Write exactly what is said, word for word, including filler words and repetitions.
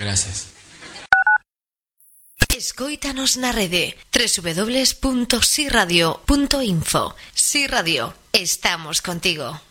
Gracias. Escóitanos na rede doble u doble u doble u punto si radio punto info. Si Radio, estamos contigo.